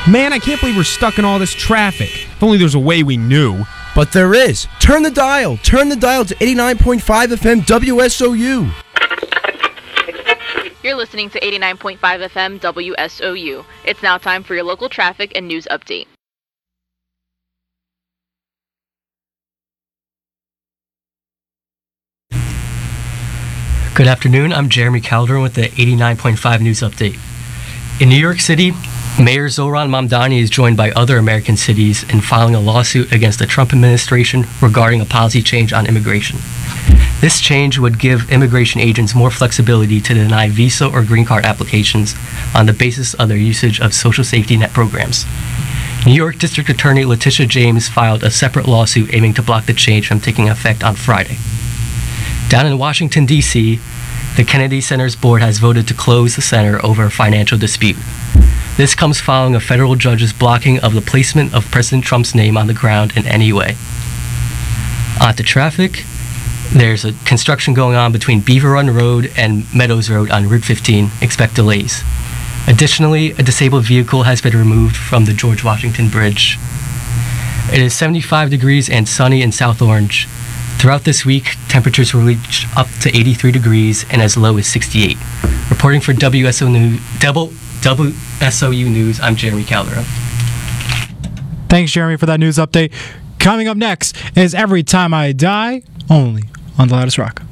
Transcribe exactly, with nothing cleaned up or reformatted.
Man, I can't believe we're stuck in all this traffic. If only there's a way we knew. But there is. Turn the dial. Turn the dial to eighty-nine point five F M W S O U. You're listening to eighty-nine point five F M W S O U. It's now time for your local traffic and news update. Good afternoon, I'm Jeremy Calderon with the eighty-nine point five News Update. In New York City, Mayor Zohran Mamdani is joined by other American cities in filing a lawsuit against the Trump administration regarding a policy change on immigration. This change would give immigration agents more flexibility to deny visa or green card applications on the basis of their usage of social safety net programs. New York District Attorney Letitia James filed a separate lawsuit aiming to block the change from taking effect on Friday. Down in Washington, D C, the Kennedy Center's board has voted to close the center over a financial dispute. This comes following a federal judge's blocking of the placement of President Trump's name on the ground in any way. On to traffic. There's a construction going on between Beaver Run Road and Meadows Road on Route fifteen. Expect delays. Additionally, a disabled vehicle has been removed from the George Washington Bridge. It is seventy-five degrees and sunny in South Orange. Throughout this week, temperatures will reach up to eighty-three degrees and as low as sixty-eight. Reporting for W S O News, W S O U News, I'm Jeremy Calderon. Thanks, Jeremy, for that news update. Coming up next is Every Time I Die, only on The Loudest Rock.